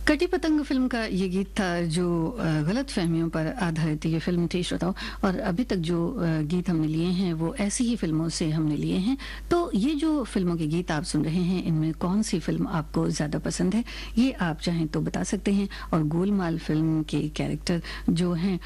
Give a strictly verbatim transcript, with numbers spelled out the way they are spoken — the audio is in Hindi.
कटी पतंग फिल्म का ये गीत था जो गलत फहमियों पर आधारित ये फिल्म थी श्रोताओं। और अभी तक जो अ, गीत हमने लिए हैं वो ऐसी ही फिल्मों से हमने लिए हैं। तो ये जो फिल्मों के गीत आप सुन रहे हैं इनमें कौन सी फिल्म आपको ज़्यादा पसंद है ये आप चाहें तो बता सकते हैं। और गोलमाल फिल्म के कैरेक्टर जो हैं